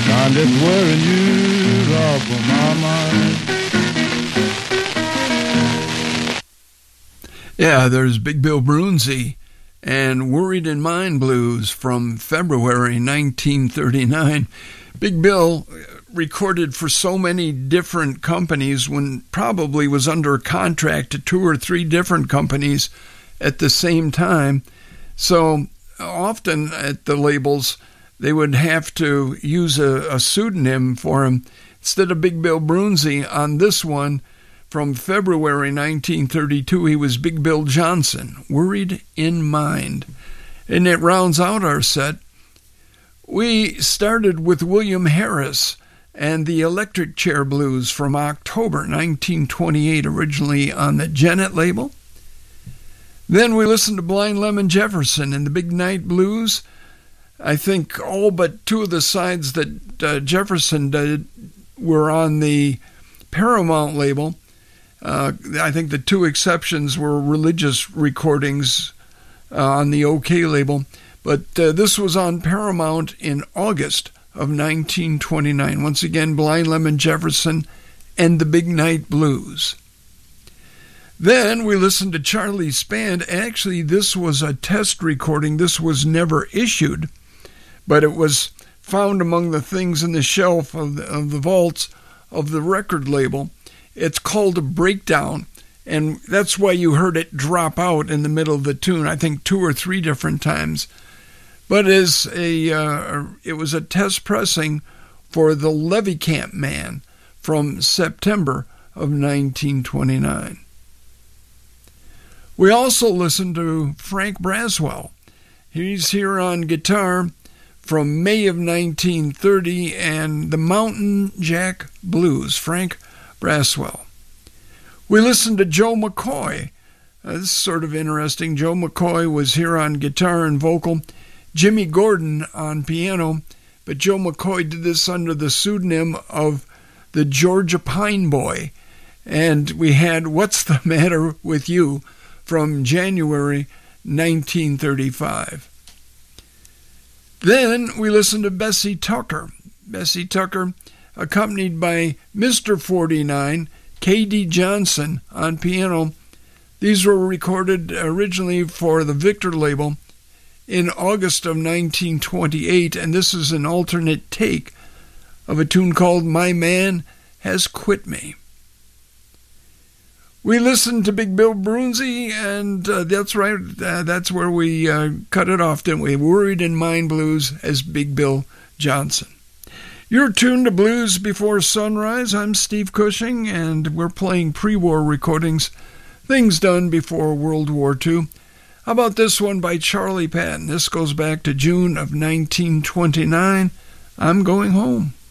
I'm just worrying you off of my mind. Yeah, there's Big Bill Broonzy and Worried in Mind Blues from February 1939. Big Bill recorded for so many different companies when probably was under contract to 2 or 3 different companies at the same time. So often at the labels, they would have to use a pseudonym for him. Instead of Big Bill Broonzy on this one from February 1932, he was Big Bill Johnson, Worried in Mind. And it rounds out our set. We started with William Harris and the Electric Chair Blues from October 1928, originally on the Gennett label. Then we listened to Blind Lemon Jefferson and the Big Night Blues. I think all but 2 of the sides that Jefferson did were on the Paramount label. I think the 2 exceptions were religious recordings on the OK label. But this was on Paramount in August of 1929. Once again, Blind Lemon Jefferson and the Big Night Blues. Then we listened to Charlie Spand. Actually, this was a test recording. This was never issued, but it was found among the things in the shelf of the vaults of the record label. It's called a breakdown, and that's why you heard it drop out in the middle of the tune, I think 2 or 3 different times. But it was a test pressing for the Levy Camp Man from September of 1929. We also listened to Frank Braswell. He's here on guitar from May of 1930 and the Mountain Jack Blues, Frank Braswell. We listened to Joe McCoy. This is sort of interesting. Joe McCoy was here on guitar and vocal, Jimmy Gordon on piano, but Joe McCoy did this under the pseudonym of the Georgia Pine Boy. And we had What's the Matter with You from January 1935. Then we listened to Bessie Tucker. Bessie Tucker, accompanied by Mr. 49, K.D. Johnson on piano. These were recorded originally for the Victor label in August of 1928, and this is an alternate take of a tune called My Man Has Quit Me. We listened to Big Bill Broonzy, and that's right, that's where we cut it off, didn't we? Worried in Mind Blues as Big Bill Johnson. You're tuned to Blues Before Sunrise. I'm Steve Cushing, and we're playing pre-war recordings, things done before World War II. How about this one by Charlie Patton? This goes back to June of 1929. I'm Going Home.